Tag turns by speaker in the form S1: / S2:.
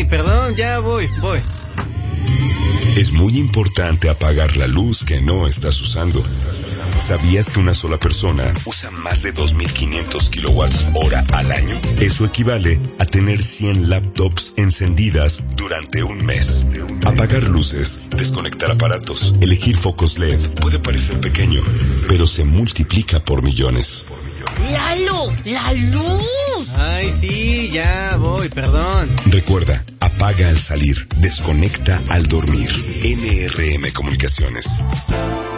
S1: perdón, ya voy.
S2: Es muy importante apagar la luz que no estás usando. ¿Sabías que una sola persona usa más de 2.500 kilowatts hora al año? Eso equivale a tener 100 laptops encendidas durante un mes. Apagar luces, desconectar aparatos, elegir focos LED puede parecer pequeño, pero se multiplica por millones.
S3: ¡Lalo! ¡La luz!
S1: Ay, sí, ya voy, perdón.
S2: Recuerda, apaga al salir, desconecta al dormir. NRM Comunicaciones.